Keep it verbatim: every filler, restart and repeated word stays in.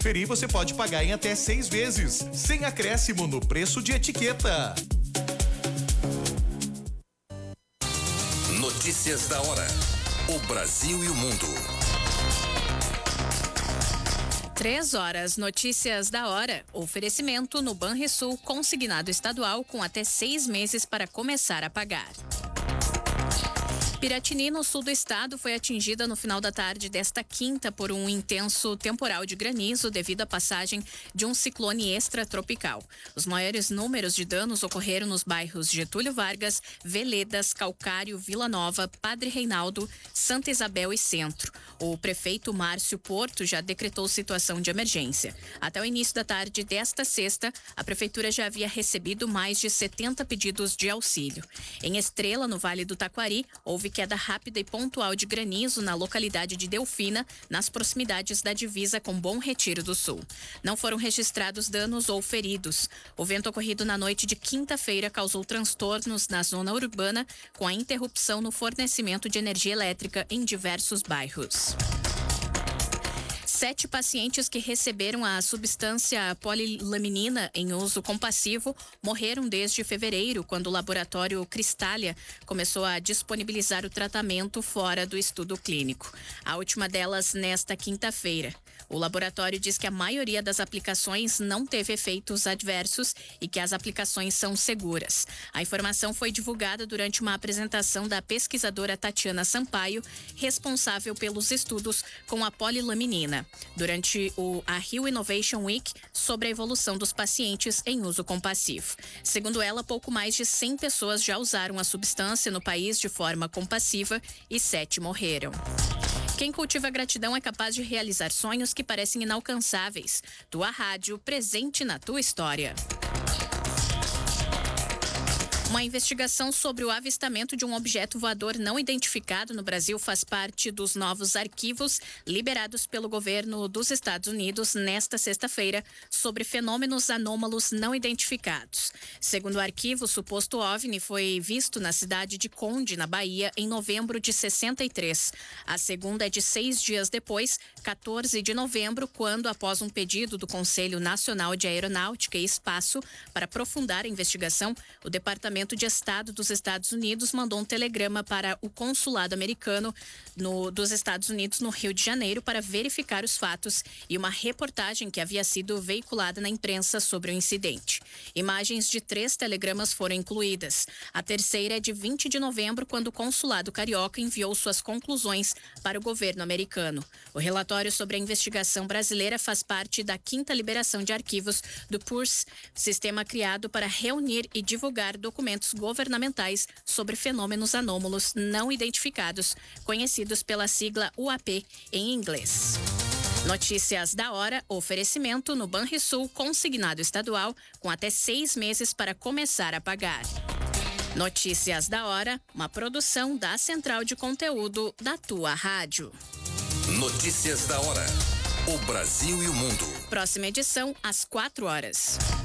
Ferir você pode pagar em até seis vezes, sem acréscimo no preço de etiqueta. Notícias da hora. O Brasil e o mundo. Três horas, notícias da hora. Oferecimento no Banrisul, consignado estadual com até seis meses para começar a pagar. Piratini, no sul do estado, foi atingida no final da tarde desta quinta por um intenso temporal de granizo devido à passagem de um ciclone extratropical. Os maiores números de danos ocorreram nos bairros Getúlio Vargas, Veledas, Calcário, Vila Nova, Padre Reinaldo, Santa Isabel e Centro. O prefeito Márcio Porto já decretou situação de emergência. Até o início da tarde desta sexta, a prefeitura já havia recebido mais de setenta pedidos de auxílio. Em Estrela, no Vale do Taquari, houve queda rápida e pontual de granizo na localidade de Delfina, nas proximidades da divisa com Bom Retiro do Sul. Não foram registrados danos ou feridos. O vento ocorrido na noite de quinta-feira causou transtornos na zona urbana, com a interrupção no fornecimento de energia elétrica em diversos bairros. Sete pacientes que receberam a substância polilaminina em uso compassivo morreram desde fevereiro, quando o laboratório Cristália começou a disponibilizar o tratamento fora do estudo clínico. A última delas nesta quinta-feira. O laboratório diz que a maioria das aplicações não teve efeitos adversos e que as aplicações são seguras. A informação foi divulgada durante uma apresentação da pesquisadora Tatiana Sampaio, responsável pelos estudos com a polilaminina, durante o, a Rio Innovation Week, sobre a evolução dos pacientes em uso compassivo. Segundo ela, pouco mais de cem pessoas já usaram a substância no país de forma compassiva e sete morreram. Quem cultiva gratidão é capaz de realizar sonhos que parecem inalcançáveis. Tua Rádio, presente na tua história. Uma investigação sobre o avistamento de um objeto voador não identificado no Brasil faz parte dos novos arquivos liberados pelo governo dos Estados Unidos nesta sexta-feira sobre fenômenos anômalos não identificados. Segundo o arquivo, o suposto OVNI foi visto na cidade de Conde, na Bahia, em novembro de sessenta e três. A segunda é de seis dias depois, quatorze de novembro, quando, após um pedido do Conselho Nacional de Aeronáutica e Espaço para aprofundar a investigação, o Departamento de Estado dos Estados Unidos mandou um telegrama para o consulado americano no, dos Estados Unidos no Rio de Janeiro para verificar os fatos e uma reportagem que havia sido veiculada na imprensa sobre o incidente. Imagens de três telegramas foram incluídas. A terceira é de vinte de novembro, quando o consulado carioca enviou suas conclusões para o governo americano. O relatório sobre a investigação brasileira faz parte da quinta liberação de arquivos do P U R S, sistema criado para reunir e divulgar documentos governamentais sobre fenômenos anômalos não identificados, conhecidos pela sigla U A P em inglês. Notícias da hora, oferecimento no Banrisul, consignado estadual, com até seis meses para começar a pagar. Notícias da hora, uma produção da Central de Conteúdo da Tua Rádio. Notícias da hora. O Brasil e o mundo. Próxima edição, às quatro horas.